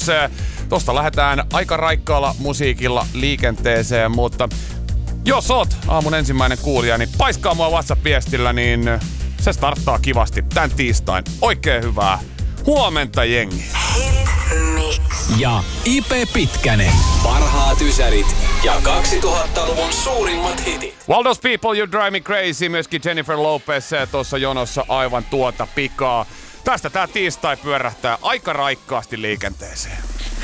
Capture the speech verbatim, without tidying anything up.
Mix. Tosta lähdetään aika raikkaalla musiikilla liikenteeseen, mutta jos oot aamun ensimmäinen kuulija, niin paiskaa mua WhatsApp-viestillä, niin se starttaa kivasti tän tiistain. Oikein hyvää huomenta, jengi. Mix. Ja I P Pitkänen. Parhaat ysärit ja kaksituhattaluvun suurimmat hitit. Waldo's People, You Drive Me Crazy. Myöskin Jennifer Lopez tuossa jonossa aivan tuota pikaa. Tästä tää tiistai pyörähtää aika raikkaasti liikenteeseen.